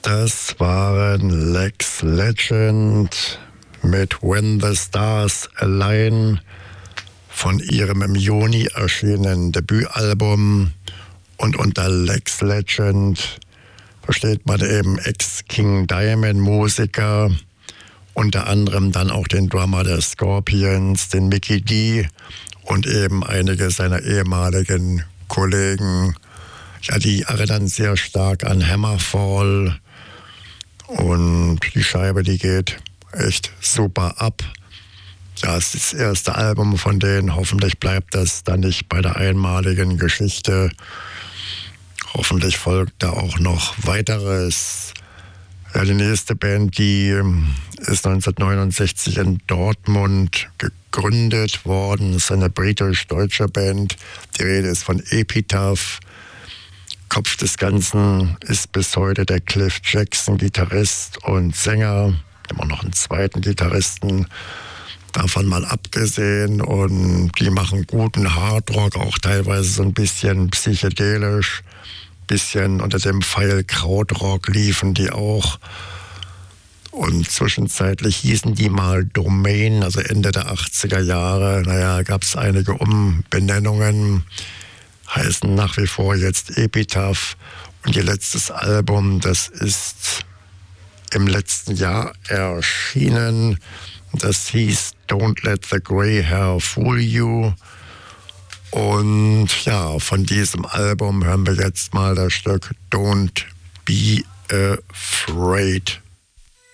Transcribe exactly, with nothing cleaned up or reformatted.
Das waren Lex Legend mit When the Stars Align von ihrem im Juni erschienenen Debütalbum. Und unter Lex Legend versteht man eben Ex-King Diamond-Musiker, unter anderem dann auch den Drummer der Scorpions, den Mikkey Dee und eben einige seiner ehemaligen Kollegen. Ja, die erinnern sehr stark an Hammerfall und die Scheibe, die geht echt super ab. Ja, es ist das erste Album von denen. Hoffentlich bleibt das dann nicht bei der einmaligen Geschichte. Hoffentlich folgt da auch noch weiteres. Ja, die nächste Band, die ist neunzehnhundertneunundsechzig in Dortmund gegründet worden. Das ist eine britisch-deutsche Band. Die Rede ist von Epitaph. Kopf des Ganzen ist bis heute der Cliff Jackson, Gitarrist und Sänger. Immer noch einen zweiten Gitarristen, davon mal abgesehen. Und die machen guten Hardrock, auch teilweise so ein bisschen psychedelisch. Bisschen unter dem Pfeil Krautrock liefen die auch. Und zwischenzeitlich hießen die mal Domain, also Ende der achtziger Jahre. Naja, gab es einige Umbenennungen. Heißen nach wie vor jetzt Epitaph. Und ihr letztes Album, das ist im letzten Jahr erschienen. Das hieß Don't Let the Grey Hair Fool You. Und ja, von diesem Album hören wir jetzt mal das Stück Don't Be Afraid.